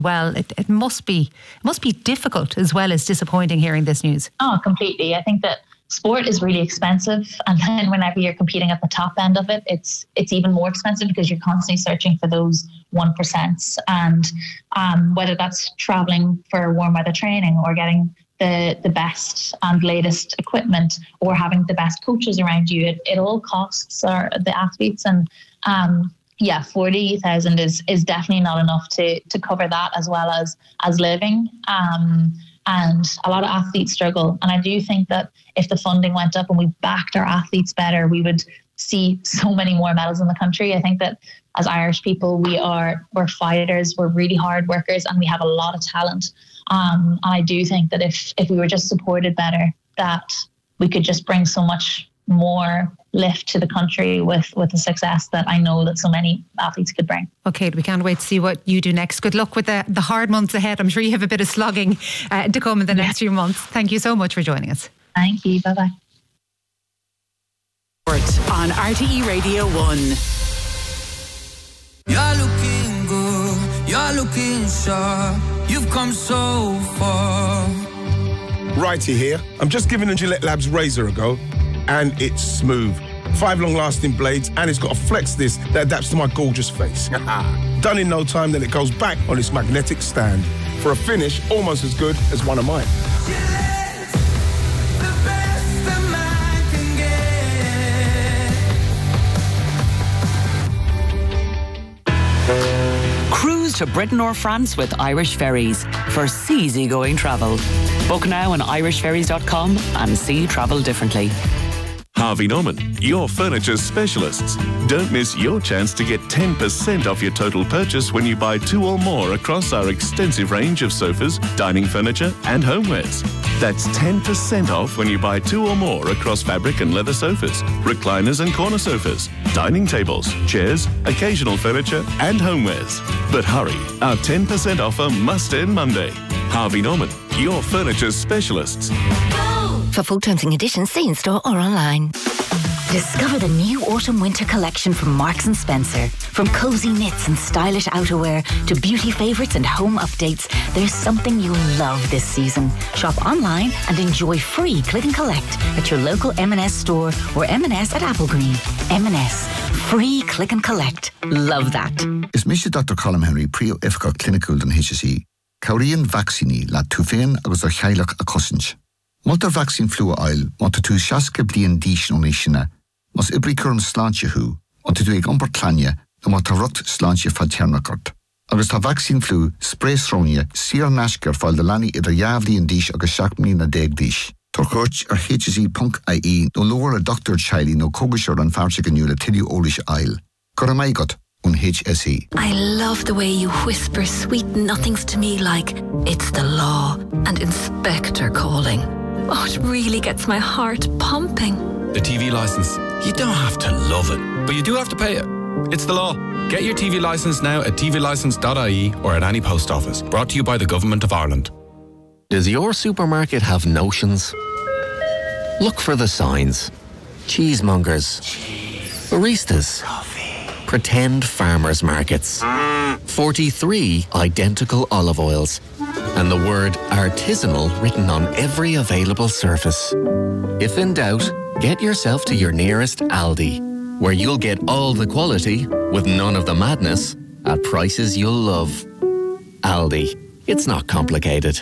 Well, it must be difficult as well as disappointing hearing this news. Oh, completely. I think that sport is really expensive, and then whenever you're competing at the top end of it, it's even more expensive because you're constantly searching for those 1%. And whether that's traveling for warm weather training or getting the best and latest equipment or having the best coaches around you, it all costs the athletes. And 40,000 is definitely not enough to cover that as well as living. And a lot of athletes struggle. And I do think that if the funding went up and we backed our athletes better, we would see so many more medals in the country. I think that as Irish people, we're fighters, we're really hard workers, and we have a lot of talent. And I do think that if we were just supported better, that we could just bring so much more lift to the country with the success that I know that so many athletes could bring. Okay, we can't wait to see what you do next. Good luck with the hard months ahead. I'm sure you have a bit of slogging to come in the next few months. Thank you so much for joining us. Thank you. Bye-bye. On RTE Radio 1. You're looking good, you're looking sharp, you've come so far. Righty here. I'm just giving the Gillette Labs razor a go, and it's smooth. 5 long-lasting blades, and it's got a flex disc that adapts to my gorgeous face. Done in no time, then it goes back on its magnetic stand for a finish almost as good as one of mine. Gillette, the best a man can get. Cruise to Britain or France with Irish Ferries for easy-going travel. Book now on irishferries.com and see travel differently. Harvey Norman, your furniture specialists. Don't miss your chance to get 10% off your total purchase when you buy 2 or more across our extensive range of sofas, dining furniture and homewares. That's 10% off when you buy 2 or more across fabric and leather sofas, recliners and corner sofas, dining tables, chairs, occasional furniture and homewares. But hurry, our 10% offer must end Monday. Harvey Norman, your furniture specialists. For full terms and conditions, see in store or online. Discover the new autumn-winter collection from Marks & Spencer. From cosy knits and stylish outerwear to beauty favourites and home updates, there's something you'll love this season. Shop online and enjoy free click and collect at your local M&S store or M&S at Applegreen. M&S. Free click and collect. Love that. Is Mr. Dr. Colm Henry Prio Ifka Clinical den HSE. Kaurian vaccini la tufen agus chailach a cossinch. Multa vaccine flu oil, monta tu shaska blian dish onishina, mas ibricurm slantje hu, monta tu eg umbertlanje, no monta rot slantje falternakart. Agus ta vaccine flu, spray sronje, sir nashker fal de lani idra javli en dish agus shakmni na deg dish. Torcoach hse.ie no lower a doctor chili no kogishor an farchik and nula tilly olish oil. Koramaigot on HSE. I love the way you whisper sweet nothings to me like it's the law and inspector calling. Oh, it really gets my heart pumping. The TV licence. You don't have to love it, but you do have to pay it. It's the law. Get your TV licence now at tvlicence.ie or at any post office. Brought to you by the Government of Ireland. Does your supermarket have notions? Look for the signs. Cheesemongers. Baristas. Pretend farmers markets. 43 identical olive oils. And the word artisanal written on every available surface. If in doubt, get yourself to your nearest Aldi, where you'll get all the quality with none of the madness at prices you'll love. Aldi. It's not complicated.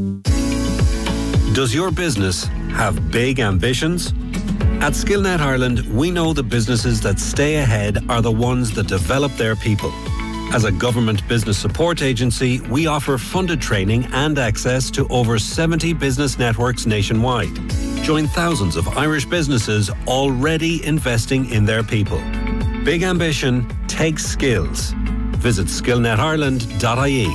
Does your business have big ambitions? At SkillNet Ireland, we know the businesses that stay ahead are the ones that develop their people. As a government business support agency, we offer funded training and access to over 70 business networks nationwide. Join thousands of Irish businesses already investing in their people. Big ambition takes skills. Visit skillnetireland.ie.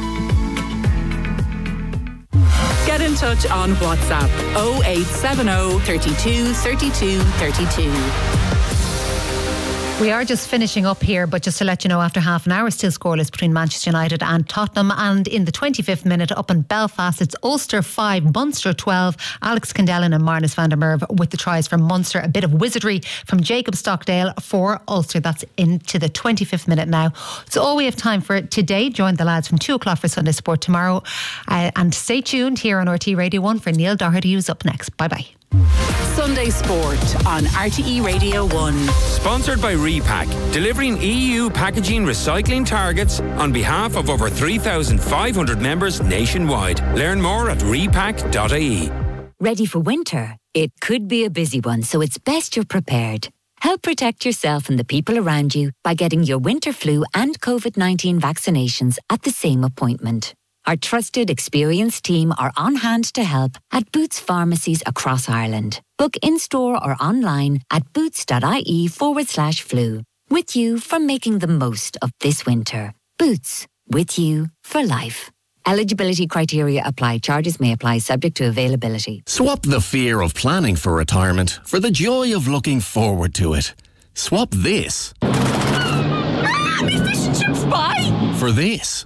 Get in touch on WhatsApp 0870 32 32 32. We are just finishing up here, but just to let you know, after half an hour, still scoreless between Manchester United and Tottenham. And in the 25th minute, up in Belfast, it's Ulster 5, Munster 12. Alex Candellin and Marnus van der Merwe with the tries from Munster. A bit of wizardry from Jacob Stockdale for Ulster. That's into the 25th minute now. It's all we have time for today. Join the lads from 2 o'clock for Sunday Sport tomorrow. And stay tuned here on RT Radio 1 for Neil Doherty, who's up next. Bye-bye. Sunday Sport on RTE Radio 1. Sponsored by Repack, delivering EU packaging recycling targets on behalf of over 3,500 members nationwide. Learn more at repack.ie. Ready for winter? It could be a busy one, so it's best you're prepared. Help protect yourself and the people around you by getting your winter flu and COVID-19 vaccinations at the same appointment. Our trusted, experienced team are on hand to help at Boots pharmacies across Ireland. Book in-store or online at boots.ie/flu. With you for making the most of this winter. Boots, with you for life. Eligibility criteria apply. Charges may apply subject to availability. Swap the fear of planning for retirement for the joy of looking forward to it. Swap this. Me fish and chips pie! For this.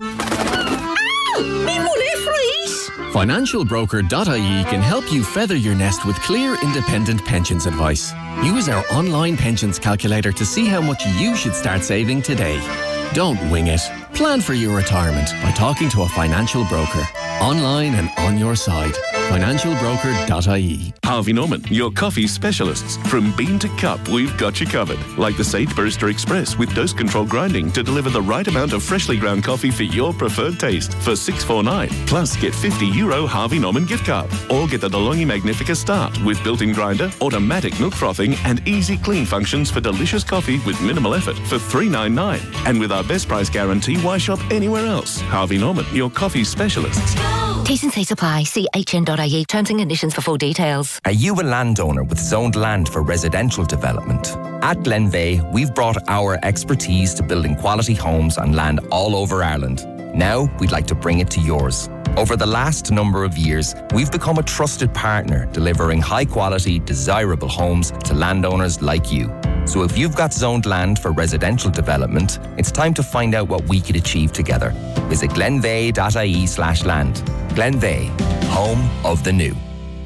Me mullet fries! Financialbroker.ie can help you feather your nest with clear, independent pensions advice. Use our online pensions calculator to see how much you should start saving today. Don't wing it. Plan for your retirement by talking to a financial broker. Online and on your side. Financialbroker.ie. Harvey Norman, your coffee specialists. From bean to cup, we've got you covered. Like the Sage Barista Express with dose control grinding to deliver the right amount of freshly ground coffee for your preferred taste for $6.49. Plus, get €50 Harvey Norman gift card. Or get the DeLonghi Magnifica Start with built-in grinder, automatic milk frothing, and easy clean functions for delicious coffee with minimal effort for $3.99. And with our best price guarantee, why shop anywhere else? Harvey Norman, your coffee specialists. T's and C's apply. See hn.ie. Terms and conditions for full details. Are you a landowner with zoned land for residential development? At Glenveigh, we've brought our expertise to building quality homes on land all over Ireland. Now, we'd like to bring it to yours. Over the last number of years, we've become a trusted partner, delivering high-quality, desirable homes to landowners like you. So if you've got zoned land for residential development, it's time to find out what we could achieve together. Visit glenveigh.ie/land. Glenveigh, home of the new.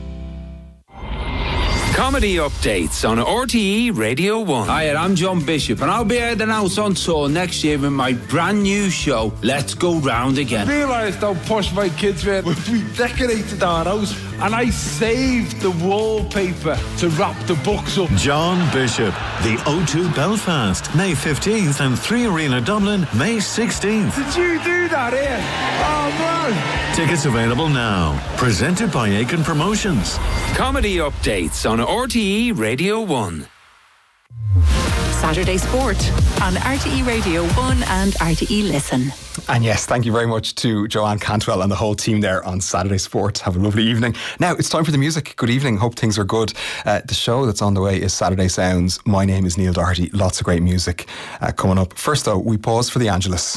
Comedy updates on RTE Radio 1. Hi, I'm John Bishop, and I'll be heading out on tour next year with my brand new show, Let's Go Round Again. I realised how posh my kids were. We decorated our house, and I saved the wallpaper to wrap the books up. John Bishop, the O2 Belfast, May 15th, and 3 Arena Dublin, May 16th. Did you do that here? Oh, man. Tickets available now. Presented by Aiken Promotions. Comedy updates on RTE Radio 1. Saturday Sport on RTE Radio 1 and RTE Listen. And yes, thank you very much to Joanne Cantwell and the whole team there on Saturday Sport. Have a lovely evening. Now, it's time for the music. Good evening. Hope things are good. The show that's on the way is Saturday Sounds. My name is Neil Doherty. Lots of great music coming up. First, though, we pause for the Angelus.